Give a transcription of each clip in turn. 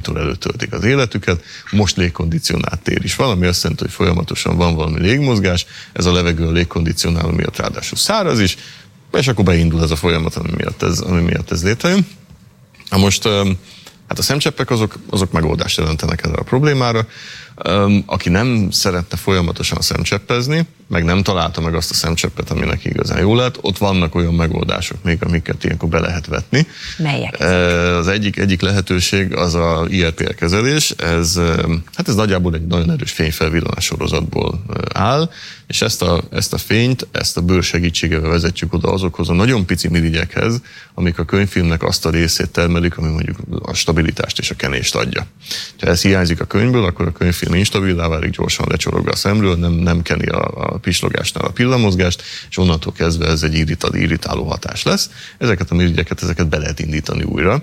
monitor előtt töltik az életüket, most légkondicionált tér is van, ami azt jelenti, hogy folyamatosan van valami légmozgás, ez a levegő a légkondicionáló miatt ráadásul száraz is, és akkor beindul ez a folyamat, ami miatt ez létrejön. Na most hát a szemcseppek azok megoldást jelentenek erre a problémára. Aki nem szeretne folyamatosan szemcseppezni, meg nem találta meg azt a szemcseppet, ami neki igazán jól lett, ott vannak olyan megoldások még, amiket ilyenkor be lehet vetni. Melyek? Az egyik lehetőség az a IRPL kezelés, ez nagyjából egy nagyon erős fényfelvillanás sorozatból áll, és ezt a fényt, ezt a bőr segítségével vezetjük oda azokhoz a nagyon pici mirigyekhez, amik a könyvfilmnek azt a részét termelik, ami mondjuk a stabilitást és a kenést adja. Ha ez hiányzik a könyvből, akkor a könyvfilm instabilá válik, gyorsan lecsorog a szemről, nem keni a pislogásnál a pillamozgást, és onnantól kezdve ez egy irritáló hatás lesz. Ezeket a mirigyeket be lehet indítani újra.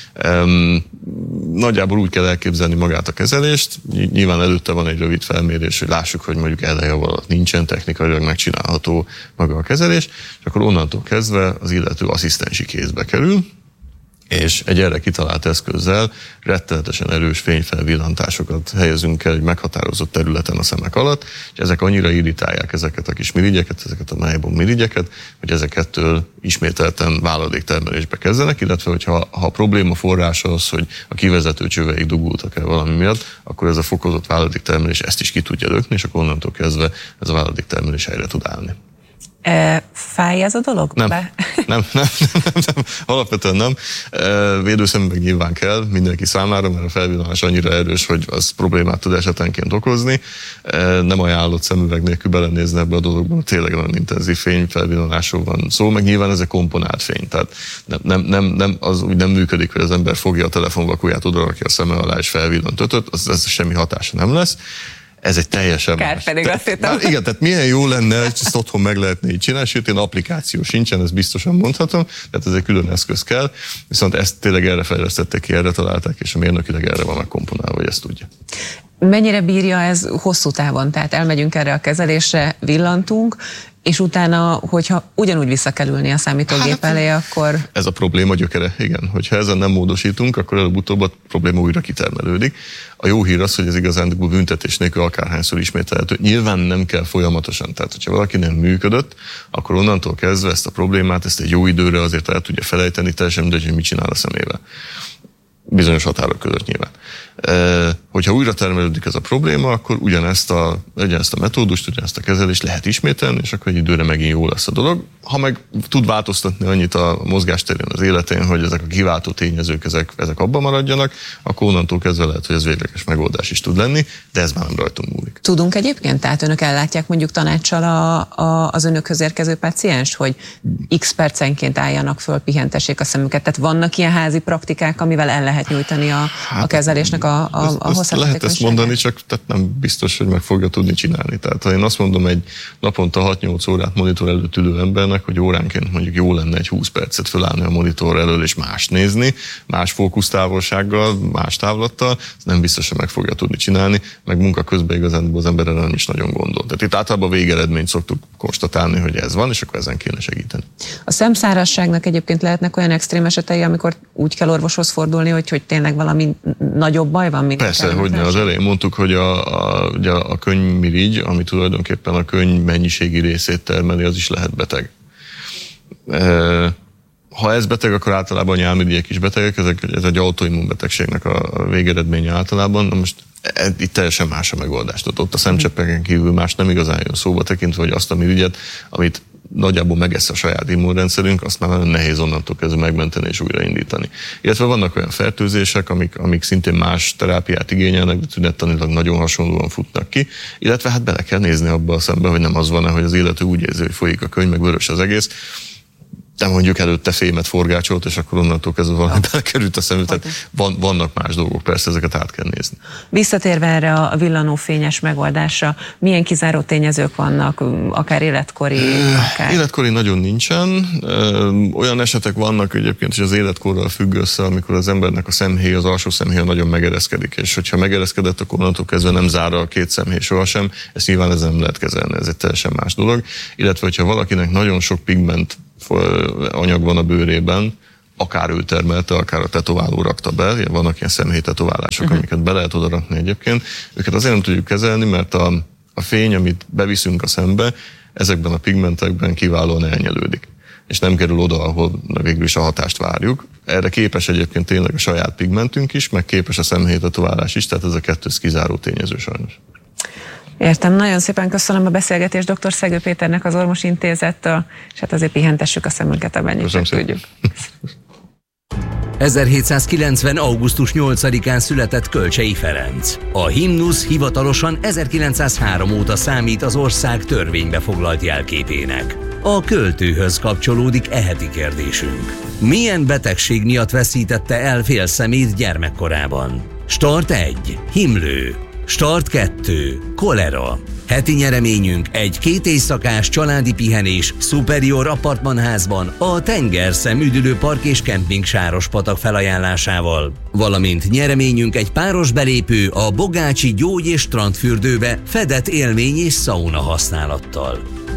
Nagyjából úgy kell elképzelni magát a kezelést, nyilván előtte van egy rövid felmérés, hogy lássuk, hogy mondjuk ellenjav alatt nincsen, technikailag megcsinálható maga a kezelés, és akkor onnantól kezdve az illető asszisztensi kézbe kerül, és egy erre kitalált eszközzel rettenetesen erős fényfelvillantásokat helyezünk el egy meghatározott területen a szemek alatt, és ezek annyira irritálják ezeket a kis mirigyeket, ezeket a melyebon mirigyeket, hogy ezekettől ismételten váladéktermelésbe kezdenek, illetve hogyha a probléma forrása az, hogy a kivezető csöveik dugultak el valami miatt, akkor ez a fokozott váladéktermelés ezt is ki tudja lökni, és akkor onnantól kezdve ez a váladéktermelés helyre tud állni. Fáj ez a dolog? Nem. Alapvetően nem. Védőszemüveg nyilván kell mindenki számára, mert a felvillanás annyira erős, hogy az problémát tud esetenként okozni. Nem ajánlott szemüveg nélkül belenézni ebbe a dologban, tényleg nagyon intenzív fényfelvillanásról van szó, meg nyilván ez egy komponált fény, tehát az úgy nem működik, hogy az ember fogja a telefonvakóját, odarakja a szeme alá és felvillant ötöt, ez semmi hatása nem lesz. Ez egy teljesen más. Pedig azt hittem. Igen, tehát milyen jó lenne, hogy ezt otthon meg lehetne így csinálni, sőt, én applikáció sincsen, ezt biztosan mondhatom, tehát ez egy külön eszköz kell, viszont ezt tényleg erre fejlesztették ki, erre találták, és a mérnökileg erre van megkomponálva, hogy ezt tudja. Mennyire bírja ez hosszú távon? Tehát elmegyünk erre a kezelésre, villantunk, és utána, hogyha ugyanúgy vissza kell ülni a számítógép elé, akkor... Ez a probléma gyökere, igen. Hogyha ezen nem módosítunk, akkor előbb-utóbb a probléma újra kitermelődik. A jó hír az, hogy ez igazándiból büntetés nélkül akárhányszor ismételhető. Nyilván nem kell folyamatosan. Tehát, hogyha valaki nem működött, akkor onnantól kezdve ezt a problémát, ezt egy jó időre azért el tudja felejteni, teljesen mindegy, hogy mit csinál a szemével. Bizonyos határok között nyilván. Hogyha újra termelődik ez a probléma, akkor ugyanezt a metódust, ugyanezt a kezelést lehet ismételni, és akkor egy időre megint jó lesz a dolog. Ha meg tud változtatni annyit a mozgásterén az életén, hogy ezek a kiváltó tényezők, ezek abban maradjanak, akkor onnantól kezdve lehet, hogy ez végleges megoldás is tud lenni, de ez már nem rajtunk múlik. Tudunk egyébként? Tehát önök ellátják mondjuk tanáccsal az önökhöz érkező pácienst, hogy x percenként álljanak föl, pihentessék a szemüket. Tehát vannak ilyen házi praktikák, amivel el lehet nyújtani a kezelésnek a hozzáférhetőségét? Lehet ezt mondani, csak tehát nem biztos, hogy meg fogja tudni csinálni. Tehát ha én azt mondom egy naponta 6-8 órát monitor előtt ülő embernek, hogy óránként mondjuk jó lenne egy 20 percet fölállni a monitor elől és mást nézni, más fókusztávolsággal, más távlattal, ez nem biztos, hogy meg fogja tudni csinálni, meg munka közben igazán az ember nem is nagyon gondol. Tehát itt általában végeredményt szoktuk konstatálni, hogy ez van, és akkor ezen kéne segíteni. A szemszárazságnak egyébként lehetnek olyan extrém esetei, amikor úgy kell orvoshoz fordulni, hogy tényleg valami nagyobb baj van, mint persze, hogy ne, az elején mondtuk, hogy a könnymirigy, ami tulajdonképpen a könny mennyiségi részét termeli, az is lehet beteg. Ha ez beteg, akkor általában a nyálmirigyek is betegek, ez egy autoimmun betegségnek a végeredménye általában. Na most itt teljesen más a megoldás. Ott a szemcseppeken kívül más nem igazán jön szóba tekintve, hogy azt a mirigyet, amit nagyjából megesz a saját immunrendszerünk, azt már nagyon nehéz onnantól kezdve megmenteni és újraindítani. Illetve vannak olyan fertőzések, amik szintén más terápiát igényelnek, de tünettanilag nagyon hasonlóan futnak ki, illetve hát bele kell nézni abba a szembe, hogy nem az van-e, hogy az illető úgy érzi, hogy folyik a könny, meg vörös az egész, de mondjuk előtte fémet forgácsolt, és akkor onnantól kezdve valami belekerült a szemű, tehát vannak más dolgok, persze ezeket át kell nézni. Visszatérve erre a villanófényes megoldásra, milyen kizáró tényezők vannak, akár életkori, akár... Életkori nagyon nincsen. Olyan esetek vannak egyébként, hogy az életkorral függ össze, amikor az embernek a szemhéj, az alsó szemhéja nagyon megereszkedik, és hogyha megereszkedett, akkor onnantól kezdve nem zár a két szemhéj sohasem, ezt nyilván ezzel nem lehet kezelni, ez egy teljesen más dolog. Illetve, hogyha valakinek nagyon sok pigment anyag van a bőrében, akár ő termelte, akár a tetováló rakta be, vannak ilyen szemhéjtetoválások, amiket be lehet oda rakni egyébként. Őket azért nem tudjuk kezelni, mert a fény, amit beviszünk a szembe, ezekben a pigmentekben kiválóan elnyelődik, és nem kerül oda, ahol végül is a hatást várjuk. Erre képes egyébként tényleg a saját pigmentünk is, meg képes a szemhéjtetoválás is, tehát ez a kettő kizáró tényező sajnos. Értem, nagyon szépen köszönöm a beszélgetést dr. Szegő Péternek az Ormos Intézettől, és hát azért pihentessük a szemünket, amennyit csak tudjuk. 1790. augusztus 8-án született Kölcsey Ferenc. A himnusz hivatalosan 1903 óta számít az ország törvénybe foglalt jelképének. A költőhöz kapcsolódik heti kérdésünk. Milyen betegség miatt veszítette el fél szemét gyermekkorában? Start 1. Himlő. Start 2. Kolera. Heti nyereményünk egy 2 éjszakás családi pihenés Superior apartmanházban a Tengerszem üdülőpark és kemping Sárospatak felajánlásával, valamint nyereményünk egy páros belépő a Bogácsi gyógy- és strandfürdőbe fedett élmény és szauna használattal.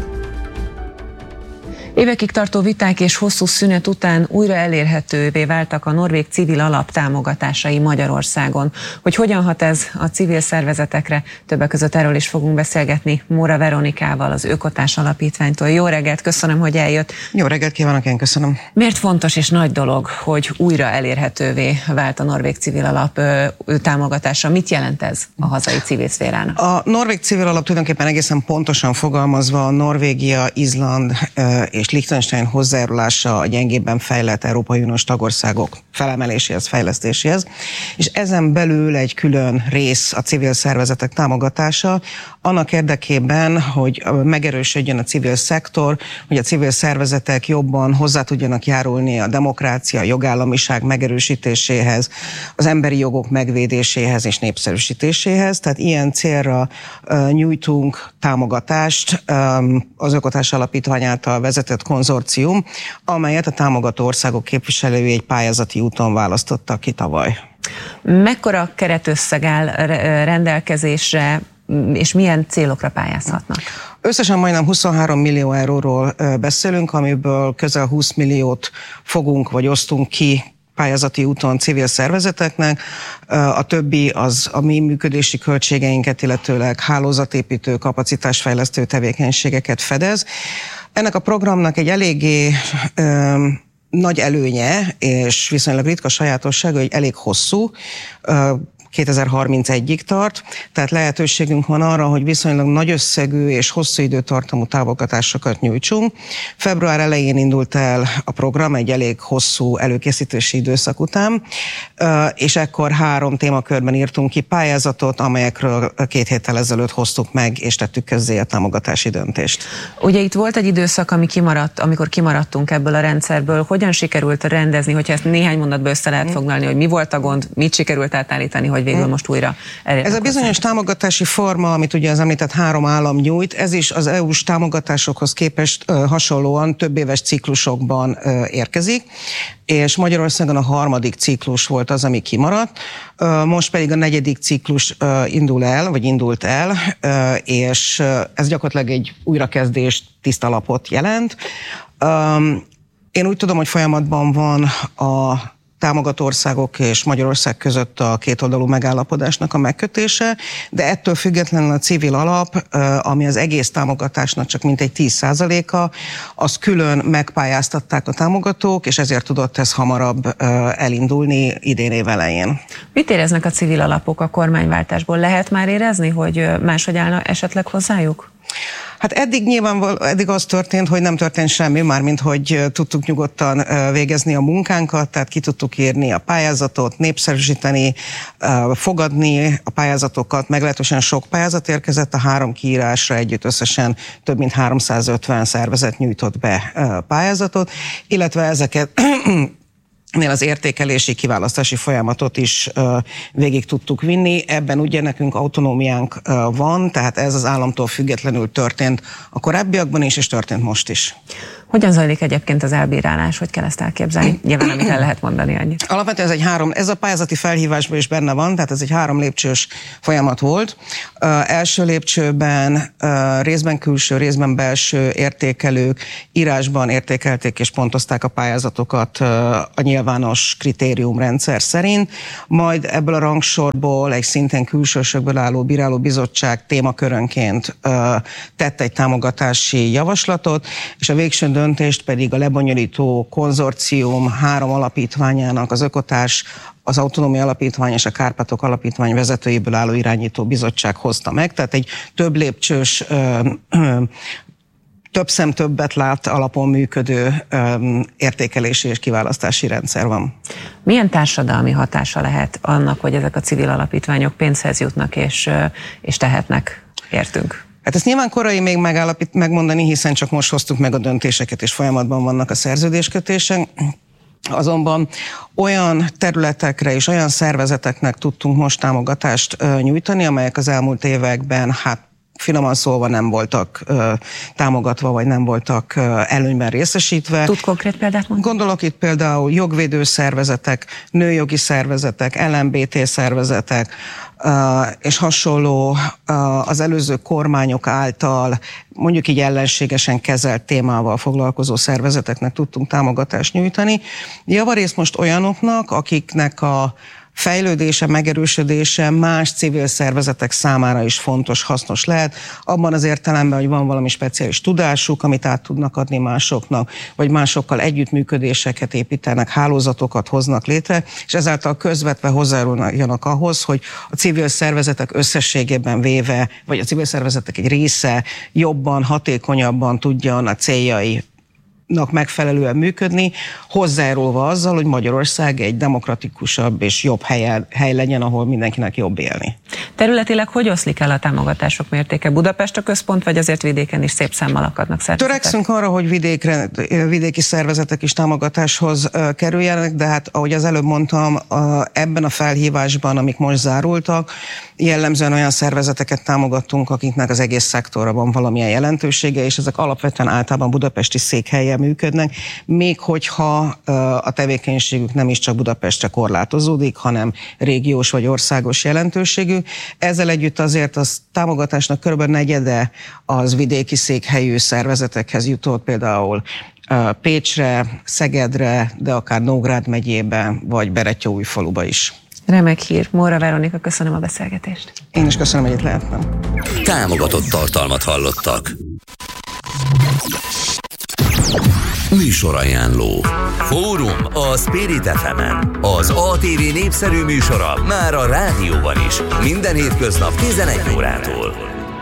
Évekig tartó viták és hosszú szünet után újra elérhetővé váltak a norvég civil alap támogatásai Magyarországon. Hogy hogyan hat ez a civil szervezetekre, többek között erről is fogunk beszélgetni Móra Veronikával, az Ökotárs Alapítványtól. Jó reggelt, köszönöm, hogy eljött. Jó reggelt kívánok, én köszönöm. Miért fontos és nagy dolog, hogy újra elérhetővé vált a norvég civil alap támogatása? Mit jelent ez a hazai civil szférának? A norvég civil alap tulajdonképpen egészen pontosan fogalmazva Norvégia, Izland és Liechtenstein hozzájárulása a gyengébben fejlett Európai Uniós tagországok felemeléséhez, fejlesztéséhez, és ezen belül egy külön rész a civil szervezetek támogatása, annak érdekében, hogy megerősödjön a civil szektor, hogy a civil szervezetek jobban hozzá tudjanak járulni a demokrácia, a jogállamiság megerősítéséhez, az emberi jogok megvédéséhez és népszerűsítéséhez. Tehát ilyen célra nyújtunk támogatást az Ökotárs Alapítvány által vezetett konzorcium, amelyet a támogató országok képviselői egy pályázati úton választottak ki tavaly. Mekkora keretösszeg áll rendelkezésre, és milyen célokra pályázhatnak? Összesen majdnem 23 millió euróról beszélünk, amiből közel 20 milliót fogunk vagy osztunk ki pályázati úton civil szervezeteknek, a többi az a mi működési költségeinket, illetőleg hálózatépítő, kapacitásfejlesztő tevékenységeket fedez. Ennek a programnak egy eléggé nagy előnye, és viszonylag ritka sajátossága, hogy elég hosszú, 2031-ig tart, tehát lehetőségünk van arra, hogy viszonylag nagy összegű és hosszú időtartamú támogatásokat nyújtsunk. Február elején indult el a program egy elég hosszú előkészítési időszak után, és ekkor 3 témakörben írtunk ki pályázatot, amelyekről 2 héttel ezelőtt hoztuk meg, és tettük közzé a támogatási döntést. Ugye itt volt egy időszak, amikor kimaradtunk ebből a rendszerből. Hogyan sikerült rendezni, hogyha ezt néhány mondatból össze lehet foglalni, hogy mi volt a gond, mit sikerült átállítani, hogy végül most újra elérhető? Ez a bizonyos támogatási forma, amit ugye az említett 3 állam nyújt, ez is az EU-s támogatásokhoz képest hasonlóan több éves ciklusokban érkezik, és Magyarországon a 3. ciklus volt az, ami kimaradt, most pedig a 4. ciklus indult el, és ez gyakorlatilag egy újrakezdést, tiszta lapot jelent. Én úgy tudom, hogy folyamatban van a támogató országok és Magyarország között a kétoldalú megállapodásnak a megkötése, de ettől függetlenül a civil alap, ami az egész támogatásnak csak mintegy 10%-a, azt külön megpályáztatták a támogatók, és ezért tudott ez hamarabb elindulni idén év elején. Mit éreznek a civil alapok a kormányváltásból? Lehet már érezni, hogy máshogy állna esetleg hozzájuk? Hát eddig az történt, hogy nem történt semmi, mármint hogy tudtuk nyugodtan végezni a munkánkat, tehát ki tudtuk írni a pályázatot, népszerűsíteni, fogadni a pályázatokat, meglehetősen sok pályázat érkezett, a 3 kiírásra együtt összesen több mint 350 szervezet nyújtott be pályázatot, illetve ezeket az értékelési, kiválasztási folyamatot is végig tudtuk vinni. Ebben ugye nekünk autonómiánk van, tehát ez az államtól függetlenül történt a korábbiakban is, és történt most is. Hogyan zajlik egyébként az elbírálás, hogy kell ezt elképzelni? Nyilván, amit el lehet mondani annyit. Alapvetően ez a pályázati felhívásban is benne van, tehát ez egy 3 lépcsős folyamat volt. Első lépcsőben részben külső, részben belső értékelők írásban értékelték és pontozták a pályázatokat a nyilvános kritériumrendszer szerint, majd ebből a rangsorból egy szintén külsősökből álló bírálóbizottság témakörönként tett egy támogatási javaslatot, és a végső döntést pedig a lebonyolító konzorcium 3 alapítványának, az Ökotárs, az Autonómia Alapítvány és a Kárpátok Alapítvány vezetőjéből álló irányító bizottság hozta meg, tehát egy több lépcsős, több szem többet lát alapon működő értékelési és kiválasztási rendszer van. Milyen társadalmi hatása lehet annak, hogy ezek a civil alapítványok pénzhez jutnak és tehetnek értünk? Hát ezt nyilván korai még megmondani, hiszen csak most hoztuk meg a döntéseket, és folyamatban vannak a szerződéskötések. Azonban olyan területekre és olyan szervezeteknek tudtunk most támogatást nyújtani, amelyek az elmúlt években, finoman szólva nem voltak támogatva, vagy nem voltak előnyben részesítve. Tud konkrét példát mondani? Gondolok itt például jogvédő szervezetek, nőjogi szervezetek, LMBT szervezetek, és hasonló az előző kormányok által mondjuk így ellenségesen kezelt témával foglalkozó szervezeteknek tudtunk támogatást nyújtani. Javarészt most olyanoknak, akiknek a fejlődése, megerősödése más civil szervezetek számára is fontos, hasznos lehet, abban az értelemben, hogy van valami speciális tudásuk, amit át tudnak adni másoknak, vagy másokkal együttműködéseket építenek, hálózatokat hoznak létre, és ezáltal közvetve hozzájárulnak ahhoz, hogy a civil szervezetek összességében véve, vagy a civil szervezetek egy része jobban, hatékonyabban tudjon a céljai megfelelően működni, hozzájárulva azzal, hogy Magyarország egy demokratikusabb és jobb hely legyen, ahol mindenkinek jobb élni. Területileg hogy oszlik el a támogatások mértéke? Budapest a központ, vagy azért vidéken is szép számmal akadnak szervezetek? Törekszünk arra, hogy vidéki szervezetek is támogatáshoz kerüljenek, de hát ahogy az előbb mondtam, ebben a felhívásban, amik most zárultak, jellemzően olyan szervezeteket támogattunk, akiknek az egész szektorra van valamilyen jelentősége, és ezek alapvetően általában budapesti székhelyen működnek, még hogyha a tevékenységük nem is csak Budapestre korlátozódik, hanem régiós vagy országos jelentőségű. Ezzel együtt azért az támogatásnak kb. Negyede az vidéki székhelyű szervezetekhez jutott, például Pécsre, Szegedre, de akár Nógrád megyébe, vagy Berettyóújfaluba is. Remek hír. Móra Veronika, köszönöm a beszélgetést. Én is köszönöm, hogy itt lehettem. Támogatott tartalmat hallottak. Műsorajánló. Fórum a Spirit FM-en. Az ATV népszerű műsora már a rádióban is. Minden hétköznap 11 órától.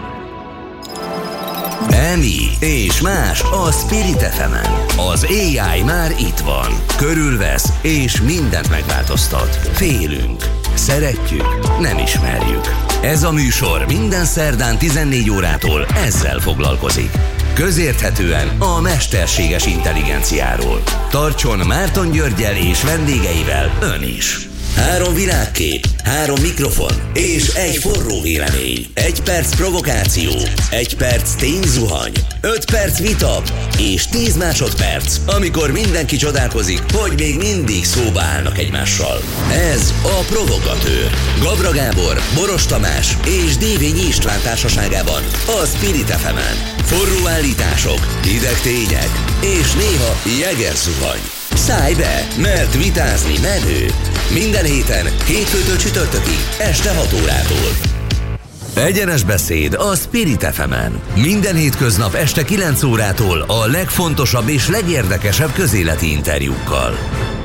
Emi és más a Spirit FM-en. Az AI már itt van. Körülvesz és mindent megváltoztat. Félünk. Szeretjük, nem ismerjük. Ez a műsor minden szerdán 14 órától ezzel foglalkozik. Közérthetően a mesterséges intelligenciáról. Tartson Márton Györggyel és vendégeivel ön is. 3 világkép, 3 mikrofon és egy forró vélemény. 1 perc provokáció, 1 perc tényzuhany, 5 perc vita és 10 másodperc, amikor mindenki csodálkozik, hogy még mindig szóba állnak egymással. Ez a Provogatőr. Gabra Gábor, Boros Tamás és Dévényi István társaságában a Spirit FM-en. Forró állítások, hideg tények és néha jegerzuhany. Szállj be, mert vitázni menő. Minden héten, hétfőtől csütörtökig, este 6 órától. Egyenes beszéd a Spirit FM-en. Minden hétköznap este 9 órától a legfontosabb és legérdekesebb közéleti interjúkkal.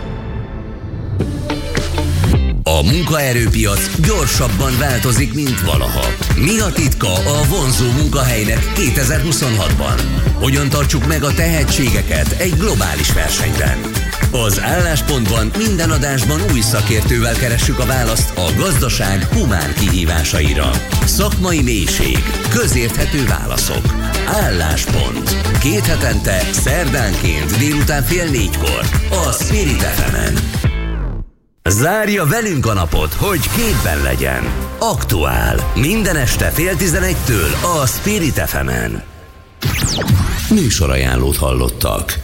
A munkaerőpiac gyorsabban változik, mint valaha. Mi a titka a vonzó munkahelynek 2026-ban? Hogyan tartsuk meg a tehetségeket egy globális versenyben? Az Álláspontban minden adásban új szakértővel keressük a választ a gazdaság humán kihívásaira. Szakmai mélység, közérthető válaszok. Álláspont. 2 hetente, szerdánként délután 3:30 a Spirit FM-en. Zárja velünk a napot, hogy képben legyen. Aktuál. Minden este 10:30 a Spirit FM-en. Műsorajánlót hallottak.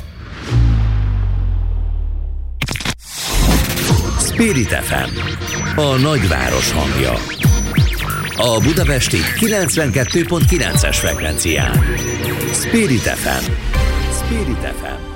Spirit FM, a nagyváros hangja. A budapesti 92.9-es frekvencián. Spirit FM. Spirit FM.